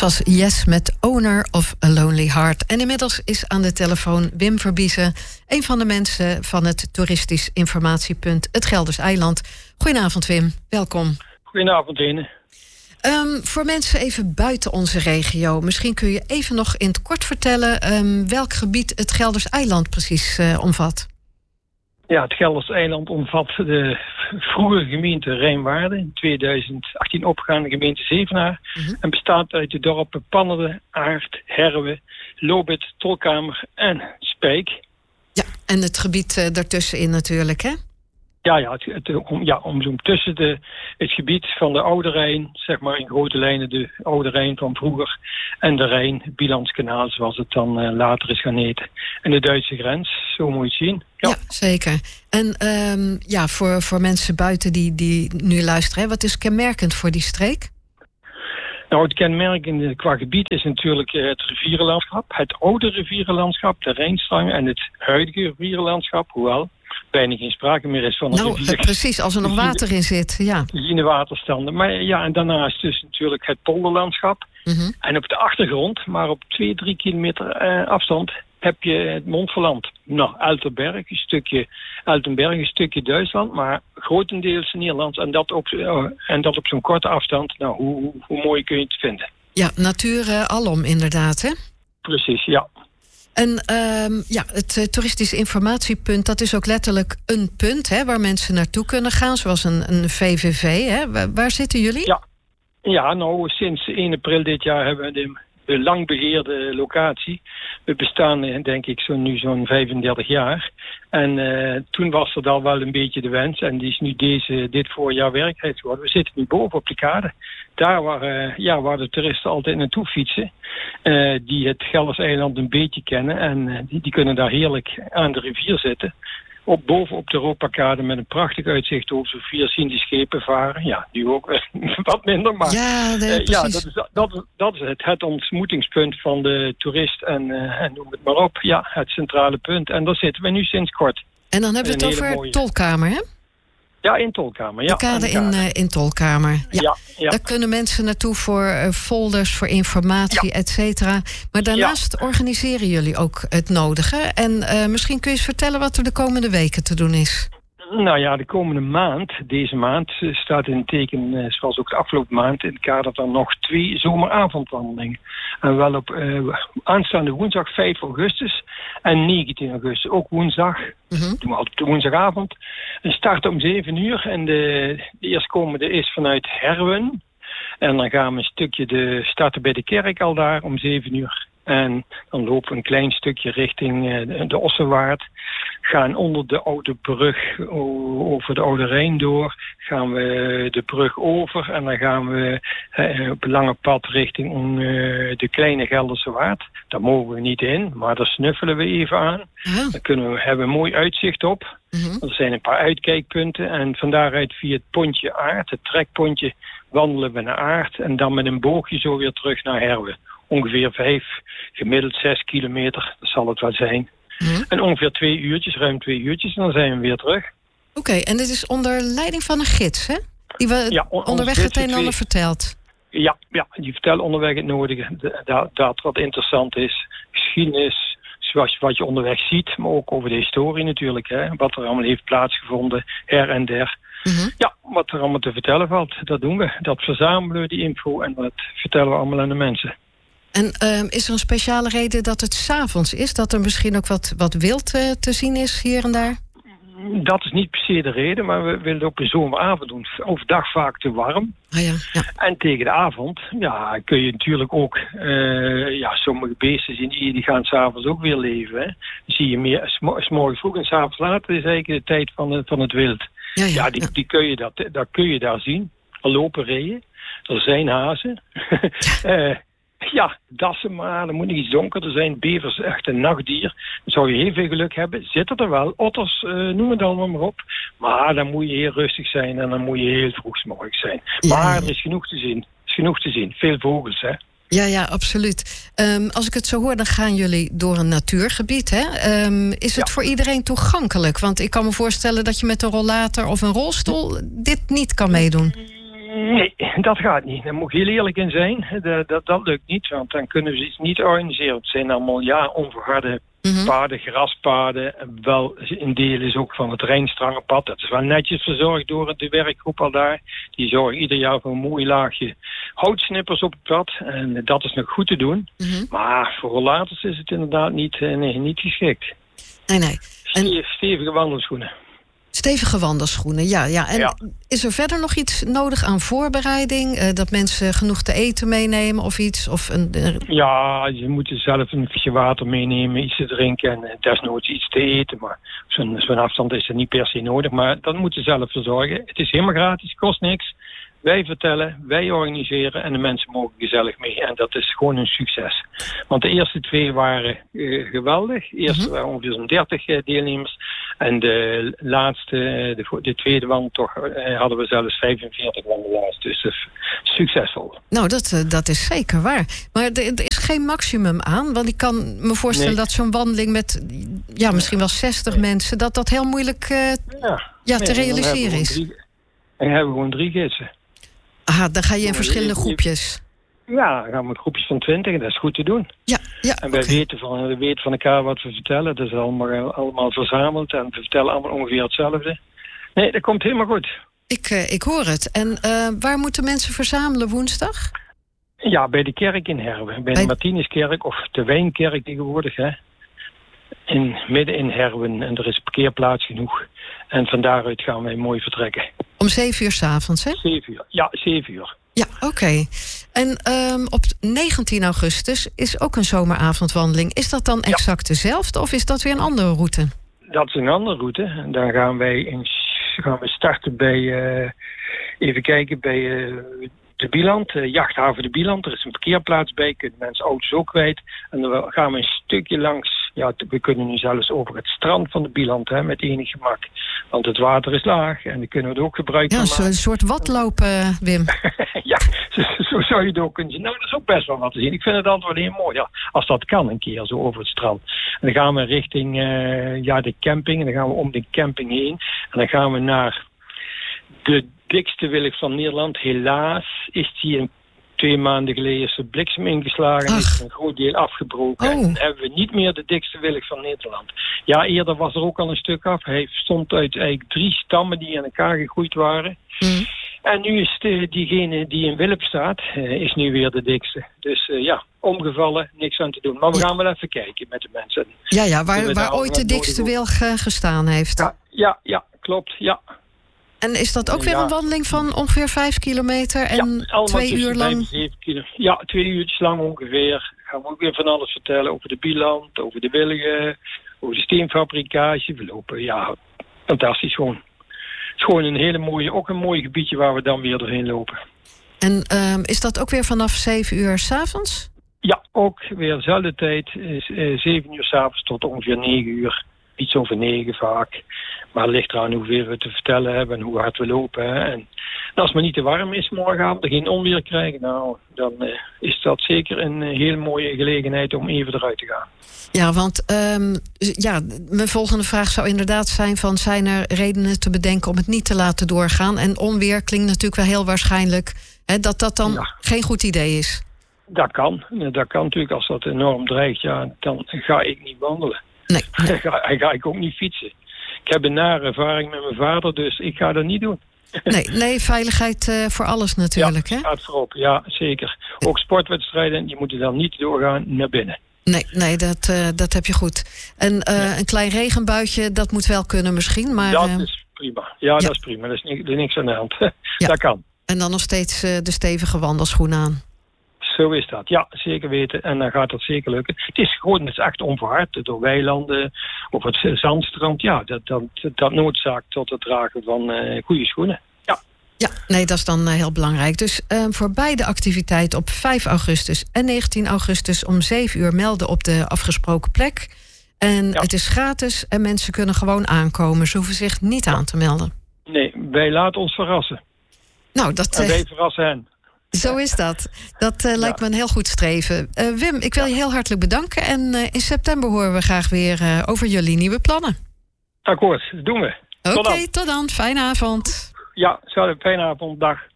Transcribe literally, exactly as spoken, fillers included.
was Yes met Owner of a Lonely Heart. En inmiddels is aan de telefoon Wim Verbiezen, een van de mensen van het toeristisch informatiepunt Het Gelders Eiland. Goedenavond Wim, welkom. Goedenavond Ine. Um, voor mensen even buiten onze regio, misschien kun je even nog in het kort vertellen um, welk gebied het Gelders Eiland precies uh, omvat. Ja, het Gelders Eiland omvat de vroegere gemeente Rijnwaarden, in tweeduizend achttien opgegaande gemeente Zevenaar, uh-huh. en bestaat uit de dorpen Pannerden, Aert, Herwe, Lobith, Tolkamer en Spijk. Ja, en het gebied uh, daartussenin natuurlijk, hè? Ja, ja, het, het, om, ja om zo'n tussen de, het gebied van de Oude Rijn, zeg maar in grote lijnen de Oude Rijn van vroeger, en de Rijn, het Bilandskanaal, zoals het dan uh, later is gaan heten. En de Duitse grens, zo moet je het zien. Ja, ja zeker. En um, ja, voor, voor mensen buiten die, die nu luisteren, hè, wat is kenmerkend voor die streek? Nou, het kenmerkende qua gebied is natuurlijk het rivierenlandschap, het oude rivierenlandschap, de Rijnstrang en het huidige rivierenlandschap, hoewel bijna geen sprake meer is van een nou, rivier. Precies, als er nog water in zit, ja. In de waterstanden. Maar ja, en daarnaast dus natuurlijk het polderlandschap. Mm-hmm. En op de achtergrond, maar op twee, drie kilometer uh, afstand, heb je het Montferland. Nou, Altenberg, een stukje Altenberg, een stukje Duitsland, maar grotendeels Nederland. En dat op, uh, en dat op zo'n korte afstand. Nou, hoe, hoe, hoe mooi kun je het vinden? Ja, natuur uh, alom inderdaad, hè? Precies, ja. En um, ja, het uh, toeristisch informatiepunt, dat is ook letterlijk een punt, hè, waar mensen naartoe kunnen gaan, zoals een, een V V V. Hè. Waar, waar zitten jullie? Ja. ja, nou, sinds één april dit jaar hebben we de, de lang begeerde locatie. We bestaan, denk ik, zo, nu zo'n vijfendertig jaar. En uh, toen was er al wel een beetje de wens. En die is nu deze, dit voorjaar werkelijkheid geworden. We zitten nu boven op de kade. Daar waar, uh, ja, waar de toeristen altijd naartoe fietsen. Uh, die het Gelders Eiland een beetje kennen. En uh, die, die kunnen daar heerlijk aan de rivier zitten. Op, boven op de Europakade met een prachtig uitzicht over de rivier zien die schepen varen. Ja, nu ook uh, wat minder. Maar ja, nee, uh, ja dat, is, dat, dat is het, het ontmoetingspunt van de toerist. En, uh, en noem het maar op. Ja, het centrale punt. En daar zitten we nu sinds kort. En dan hebben we het over mooie Tolkamer, hè? Ja, in Tolkamer. Ja, de kade in, uh, in Tolkamer. Ja, ja, ja. Daar kunnen mensen naartoe voor uh, folders, voor informatie, ja. et cetera. Maar daarnaast ja. organiseren jullie ook het nodige. En uh, misschien kun je eens vertellen wat er de komende weken te doen is. Nou ja, de komende maand, deze maand, staat in het teken, zoals ook de afgelopen maand, in het kader van nog twee zomeravondwandelingen. En wel op uh, aanstaande woensdag vijf augustus en negentien augustus, ook woensdag, mm-hmm. doen we altijd op de woensdagavond. We starten om zeven uur en de, de eerstkomende is vanuit Herwen. En dan gaan we een stukje de, starten bij de kerk al daar om zeven uur. En dan lopen we een klein stukje richting uh, de Ossenwaard. Gaan onder de oude brug o- over de Oude Rijn door. Gaan we de brug over. En dan gaan we uh, op een lange pad richting uh, de kleine Gelderse Waard. Daar mogen we niet in, maar daar snuffelen we even aan. Ja. Dan kunnen we, hebben we een mooi uitzicht op. Mm-hmm. Er zijn een paar uitkijkpunten. En van daaruit via het pontje Aert, het trekpontje, wandelen we naar Aert. En dan met een boogje zo weer terug naar Herwe. Ongeveer vijf, gemiddeld zes kilometer, dat zal het wel zijn. Mm-hmm. En ongeveer twee uurtjes, ruim twee uurtjes, en dan zijn we weer terug. Oké, okay, en dit is onder leiding van een gids, hè? Die we ja, on- onderweg het een en ander vertelt. Ja, ja, die vertelt onderweg het nodige. Dat, dat wat interessant is. Geschiedenis, zoals wat je onderweg ziet, maar ook over de historie natuurlijk. Hè? Wat er allemaal heeft plaatsgevonden, her en der. Mm-hmm. Ja, wat er allemaal te vertellen valt, dat doen we. Dat verzamelen we, die info, en dat vertellen we allemaal aan de mensen. En uh, is er een speciale reden dat het 's avonds is? Dat er misschien ook wat, wat wild uh, te zien is hier en daar? Dat is niet per se de reden, maar we willen het op een zomeravond doen. Overdag vaak te warm. Ah ja, ja. En tegen de avond ja, kun je natuurlijk ook uh, ja, sommige beesten zien die, die gaan 's avonds ook weer leven. Hè. Dan zie je meer 's morgens vroeg en 's avonds later is eigenlijk de tijd van, het, van het wild. Ja, ja, ja, die, ja. die kun je dat, dat kun je daar zien. Er lopen reeën, er zijn hazen. uh, Ja, dassen, maar er moet niet iets donkerder zijn. Bevers, echt een nachtdier. Dan zou je heel veel geluk hebben. Zitten er wel. Otters, uh, noem het allemaal maar op. Maar dan moet je heel rustig zijn en dan moet je heel vroegsmorgens zijn. Ja. Maar er is genoeg te zien. Er is genoeg te zien. Veel vogels, hè. Ja, ja, absoluut. Um, als ik het zo hoor, dan gaan jullie door een natuurgebied, hè? Um, is het ja. voor iedereen toegankelijk? Want ik kan me voorstellen dat je met een rollator of een rolstoel dit niet kan meedoen. Nee, dat gaat niet. Daar moet ik heel eerlijk in zijn. Dat, dat, dat lukt niet, want dan kunnen we iets niet organiseren. Het zijn allemaal ja, onverharde mm-hmm. paden, graspaden. Wel een deel is ook van het Rijnstrangenpad. Dat is wel netjes verzorgd door de werkgroep al daar. Die zorgen ieder jaar voor een mooi laagje houtsnippers op het pad. En dat is nog goed te doen. Mm-hmm. Maar voor rollators is het inderdaad niet, nee, niet geschikt. Nee, nee. En... Stevige wandelschoenen. Stevige wandelschoenen, ja. ja. En ja. Is er verder nog iets nodig aan voorbereiding? Uh, dat mensen genoeg te eten meenemen of iets? Of een, uh... Ja, je moet zelf een flesje water meenemen, iets te drinken en desnoods iets te eten. Maar zo'n, zo'n afstand is er niet per se nodig. Maar dat moet je zelf verzorgen. Het is helemaal gratis, kost niks. Wij vertellen, wij organiseren en de mensen mogen gezellig mee. En dat is gewoon een succes. Want de eerste twee waren uh, geweldig. Eerst mm-hmm. waren ongeveer zo'n dertig uh, deelnemers. En de laatste, de, de tweede wandeltocht, uh, hadden we zelfs vijfenveertig wandelaars. Dus uh, succesvol. Nou, dat, uh, dat is zeker waar. Maar er, er is geen maximum aan. Want ik kan me voorstellen nee. dat zo'n wandeling met ja, misschien wel zestig nee. mensen... dat dat heel moeilijk uh, ja. Ja, te nee, realiseren is. Drie, en hebben we gewoon drie gidsen. Aha, dan ga je in verschillende groepjes. Ja, dan gaan we met groepjes van twintig. Dat is goed te doen. Ja, ja, en wij okay. weten, van, we weten van elkaar wat we vertellen. Dat is allemaal, allemaal verzameld. En we vertellen allemaal ongeveer hetzelfde. Nee, dat komt helemaal goed. Ik, uh, ik hoor het. En uh, waar moeten mensen verzamelen woensdag? Ja, bij de kerk in Herwen. Bij, bij... de Martinuskerk of de Wijnkerk tegenwoordig. Hè. In, midden in Herwen. En er is parkeerplaats genoeg. En van daaruit gaan wij mooi vertrekken. Om zeven uur 's avonds, hè? Zeven uur, ja, zeven uur. Ja, oké. Okay. En um, op negentien augustus is ook een zomeravondwandeling. Is dat dan exact ja. dezelfde of is dat weer een andere route? Dat is een andere route. En dan gaan wij in, gaan we starten bij, uh, even kijken, bij uh, de Bieland, uh, jachthaven de Bieland. Er is een parkeerplaats bij, kunnen mensen auto's ook kwijt. En dan gaan we een stukje langs. Ja, we kunnen nu zelfs over het strand van de Bieland, hè, met enig gemak. Want het water is laag en dan kunnen we het ook gebruiken. Ja, zo'n soort watlopen, uh, Wim. Ja, zo, zo zou je het ook kunnen zien. Nou, dat is ook best wel wat te zien. Ik vind het altijd wel heel mooi, ja, als dat kan een keer, zo over het strand. En dan gaan we richting uh, ja, de camping en dan gaan we om de camping heen. En dan gaan we naar de dikste willig van Nederland. Helaas is die een Twee maanden geleden is de bliksem ingeslagen en is een groot deel afgebroken. Oh. En hebben we niet meer de dikste willig van Nederland. Ja, eerder was er ook al een stuk af. Hij stond uit eigenlijk drie stammen die aan elkaar gegroeid waren. Mm. En nu is de, diegene die in Wilp staat, uh, is nu weer de dikste. Dus uh, ja, omgevallen, niks aan te doen. Maar we gaan wel even kijken met de mensen. Ja, ja, waar, waar ooit de dikste wilg uh, gestaan heeft. Ja, ja, ja, klopt, ja. En is dat ook weer ja. een wandeling van ongeveer vijf kilometer en ja, twee uur lang? Ja, twee uurtjes lang ongeveer. Gaan we ook weer van alles vertellen over de Bieland, over de wilgen, over de steenfabricage. We lopen, ja, fantastisch gewoon. Het is gewoon een hele mooie, ook een mooi gebiedje waar we dan weer doorheen lopen. En um, is dat ook weer vanaf zeven uur 's avonds? Ja, ook weer dezelfde tijd. Uh, zeven uur 's avonds tot ongeveer negen uur. Iets over negen vaak. Maar het ligt eraan hoeveel we te vertellen hebben en hoe hard we lopen. Hè. En als het maar niet te warm is morgenavond en geen onweer krijgen, nou, dan uh, is dat zeker een uh, heel mooie gelegenheid om even eruit te gaan. Ja, want um, ja, mijn volgende vraag zou inderdaad zijn van, zijn er redenen te bedenken om het niet te laten doorgaan? En onweer klinkt natuurlijk wel heel waarschijnlijk hè, dat dat dan ja. geen goed idee is. Dat kan. Dat kan natuurlijk. Als dat enorm dreigt, ja, dan ga ik niet wandelen. Nee. Dan ga, ga ik ook niet fietsen. Ik heb een nare ervaring met mijn vader, dus ik ga dat niet doen. Nee, nee veiligheid uh, voor alles natuurlijk. Ja, hè? Staat voorop, ja, zeker. Ook sportwedstrijden, die moeten dan niet doorgaan naar binnen. Nee, nee dat, uh, dat heb je goed. En uh, nee. een klein regenbuitje, dat moet wel kunnen misschien. Maar, dat uh, is prima. Ja, ja, dat is prima. Er is, ni- er is niks aan de hand. Ja. Dat kan. En dan nog steeds uh, de stevige wandelschoen aan. Zo is dat, ja, zeker weten. En dan gaat dat zeker lukken. Het is gewoon, het is echt onverhard. Door weilanden of het zandstrand. Ja, dat, dat, dat noodzaakt tot het dragen van uh, goede schoenen. Ja. Ja, nee, dat is dan uh, heel belangrijk. Dus uh, voor beide activiteiten op vijf augustus en negentien augustus om zeven uur melden op de afgesproken plek. En ja. het is gratis en mensen kunnen gewoon aankomen. Ze hoeven zich niet aan te melden. Nee, wij laten ons verrassen. Nou, dat, en wij verrassen hen. Zo is dat. Dat uh, lijkt ja. me een heel goed streven. Uh, Wim, ik wil je heel hartelijk bedanken. En uh, in september horen we graag weer uh, over jullie nieuwe plannen. Akkoord, dat doen we. Oké, okay, tot dan. Fijne avond. Ja, zo, fijne avond. Dag.